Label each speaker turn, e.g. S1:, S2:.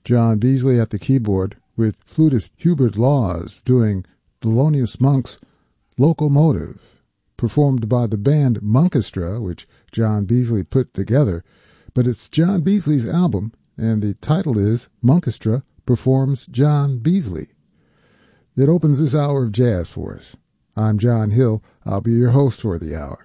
S1: John Beasley at the keyboard, with flutist Hubert Laws doing Thelonious Monk's Locomotive, performed by the band Monkestra, which John Beasley put together. But it's John Beasley's album, and the title is Monkestra Performs John Beasley. It opens this hour of jazz for us. I'm John Hill. I'll be your host for the hour.